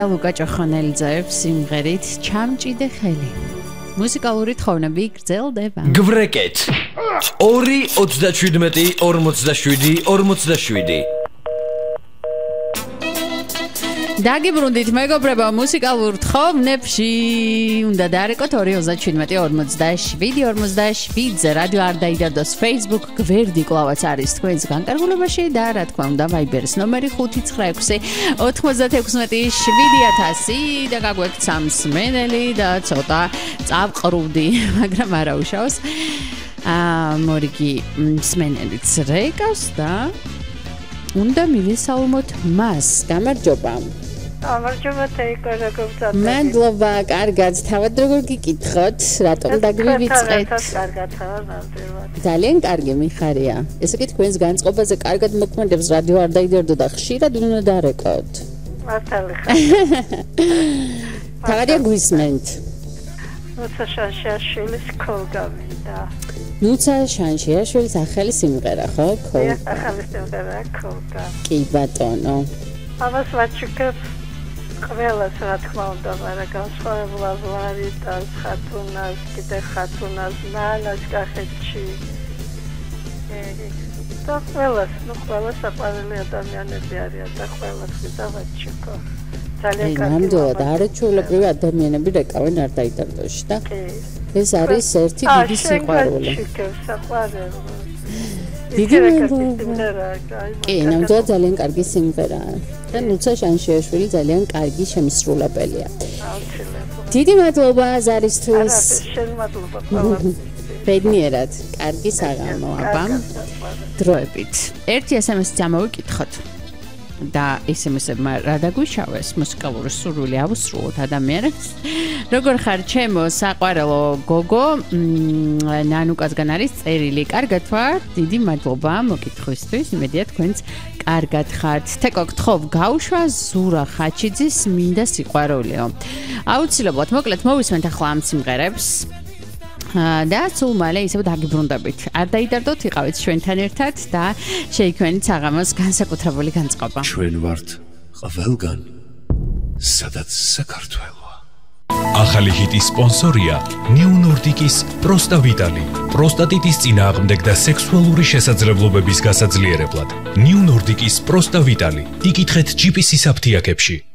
ლუკა ჭოხონელიძე სიმღერით ჩამჭიდე ხელი. მუსიკალური თხოვნები გრძელდება. გვრეკეთ 2-37-47-47. დაგიბრუნდით მეგობრებო მუსიკალურ თხოვნებში უნდა დაარეკოთ 2-37-47-47-ზე რადიო არ დაიდარდოს Facebook გვერდი კლავაც არის თქვენს განკარგულებაში და რა თქმა უნდა Viber-ის ნომერი 596-96-7000 და გაგვექცთ სამსმენელი და ცოტა წავყრუდი მაგრამ არა უშავს მორიგი მსმენელიც რეკავს და უნდა მივისალმოთ მას გამარჯობა გამარჯობა თეიკო როგორ გწადეთ მადლობა კარგად თავად როგორ გიკითხოთ რატომ დაგვივიწყეთ კარგად ნამდვილად ძალიან კარგი მიხარია ესე კი თქვენს განწყობაზე კარგად მოქმედებს რადიო არ დაიდერდო და ხშირად უნდა დარეკოთ მართალი თავადია გვისმენთ ნუცა შანშიაშვილის ქოლგავინდა ნუცა შანშიაშვილის ახალი სიმღერა ხო ახალი სიმღერა ქოლგა კი ბატონო ამას ვაჩუქებ ყველას რა თქმა უნდა მაგრამ განსხვავებულად ვარიტას ხათუნას კიდე ხათუნას ნანას კახეთში და ყველას საყვარელი ადამიანები არიან და ყველას ვიდავაჩუქო ძალიან კარგი ნამდვილად არაჩვეულებრივი ადამიანები რეკავენ არ დაიდარდოში და ეს არის ერთი დიდი სიყვარული დიდი მადლობა კი ნამდვილად ძალიან კარგი სიმღერაა და ნუცა შანშიაშვილი ძალიან კარგი შემსრულებელია დიდი მადლობა ზარისთვის ბედნიერად კარგი საღამო აბა დროებით ერთი SMS-ი ამოვიკითხოთ და SMS-ებმა რა დაგვიშავეს მუსიკალური სურვილი ავუსრულოთ ადამიანებს როგორ ხარ ჩემო საყვარელო გოგო ნანუკასგან არის წერილი კარგად ვარ დიდი მადლობა მოკითხვისთვის იმედია თქვენც კარგად ხართ თეკო გთხოვ გავუშვა ზურა ხაჩიძის მინდა სიყვარულიო აუცილებლად მოკლედ მოვისმენთ ახლა ამ სიმღერებს და სულ მალე ისევ დაგიბრუნდებით. არ დაიდარდოთ, იყავით ჩვენთან ერთად და შეიქმნით საღამოს განსაკუთრებული განწყობა. ჩვენ ვართ ყველგან, სადაც საქართველოა. ახალი ჰიტის სპონსორია New Nordic-ის პროსტავიტალი. პროსტატიტის წინააღმდეგ და სექსუალური შესაძლებლობების გასაძლიერებლად. New Nordic-ის პროსტავიტალი. იკითხეთ GPS-ის აფთიაქებში.